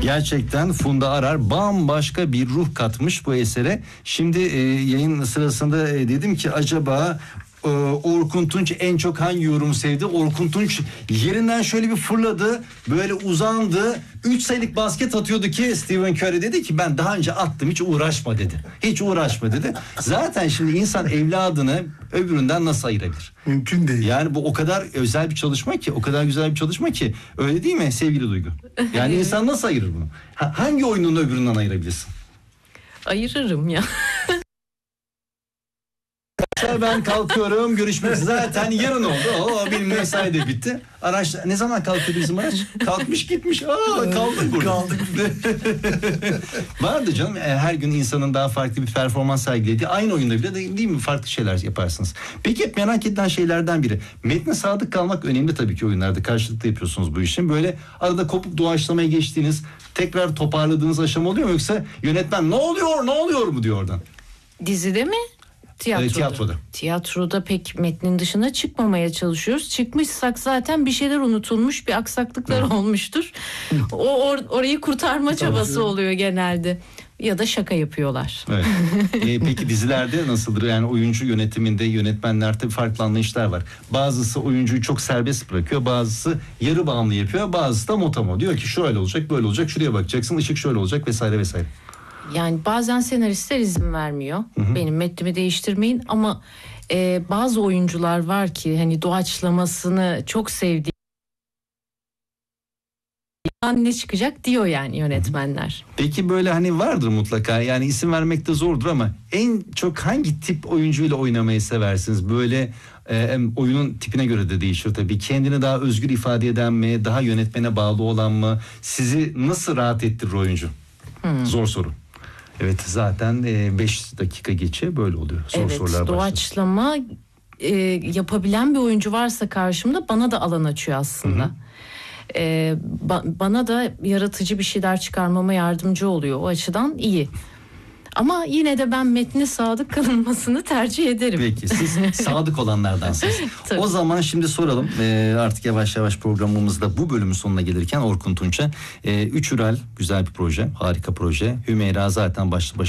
Gerçekten Funda Arar bambaşka bir ruh katmış bu esere. Şimdi yayın sırasında dedim ki acaba Orkun Tunç en çok hangi yorumu sevdi? Orkun Tunç yerinden şöyle bir fırladı, böyle uzandı, 3 sayılık basket atıyordu ki Stephen Curry dedi ki ben daha önce attım, hiç uğraşma dedi. Hiç uğraşma dedi. Zaten şimdi insan evladını öbüründen nasıl ayırabilir? Mümkün değil. Yani bu o kadar özel bir çalışma ki, o kadar güzel bir çalışma ki, öyle değil mi sevgili Duygu? Yani insan nasıl ayırır bunu? Hangi oyununu öbüründen ayırabilirsin? Ayırırım ya. Ben kalkıyorum, görüşmek üzere. Zaten yarın oldu. Benim mesai de bitti. Araç ne zaman kalktı bizim araç? Kalkmış gitmiş. Kaldık burada. Kaldık. Vardı canım. Her gün insanın daha farklı bir performans sergilediği, aynı oyunda bile değil mi? Farklı şeyler yaparsınız. Peki hep merak edilen şeylerden biri. Metne sadık kalmak önemli tabii ki oyunlarda. Karşılıklı yapıyorsunuz bu işin. Böyle arada kopup doğaçlamaya geçtiğiniz, tekrar toparladığınız aşama oluyor mu? Yoksa yönetmen ne oluyor mu diyor oradan? Dizide mi? Tiyatroda. Tiyatroda pek metnin dışına çıkmamaya çalışıyoruz. Çıkmışsak zaten bir şeyler unutulmuş, bir aksaklıklar olmuştur. Orayı kurtarma çabası oluyor genelde. Ya da şaka yapıyorlar. Evet. Peki dizilerde nasıldır? Yani oyuncu yönetiminde, yönetmenlerde farklı anlayışlar var. Bazısı oyuncuyu çok serbest bırakıyor, bazısı yarı bağımlı yapıyor, bazısı da motamo. Diyor ki şöyle olacak, böyle olacak, şuraya bakacaksın, ışık şöyle olacak vesaire vesaire. Yani bazen senaristler izin vermiyor. Benim metnimi değiştirmeyin ama bazı oyuncular var ki hani doğaçlamasını çok sevdiği ne çıkacak diyor yani yönetmenler. Peki böyle hani vardır mutlaka, yani isim vermek de zordur ama en çok hangi tip oyuncuyla oynamayı seversiniz? Böyle oyunun tipine göre de değişir tabii. Kendini daha özgür ifade eden mi, daha yönetmene bağlı olan mı? Sizi nasıl rahat ettirir oyuncu? Zor soru. Evet, zaten 5 dakika geçe böyle oluyor. Sorular başlıyor. Doğaçlama yapabilen bir oyuncu varsa karşımda bana da alan açıyor aslında. Bana da yaratıcı bir şeyler çıkarmama yardımcı oluyor. O açıdan iyi. Ama yine de ben metne sadık kalınmasını tercih ederim. Peki siz sadık olanlardansınız. O zaman şimdi soralım. Artık yavaş yavaş programımızda bu bölümün sonuna gelirken Orkun Tunç'a. Üç Ural güzel bir proje, harika proje. Hümeyra zaten başlı başına